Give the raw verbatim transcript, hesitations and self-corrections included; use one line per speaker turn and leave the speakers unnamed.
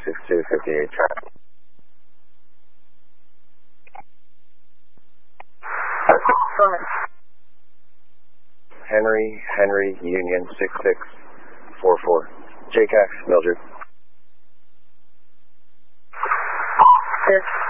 six two fifty-eight traffic. Henry, Henry, Union, six six four four. J C A X, Mildred.
Yes.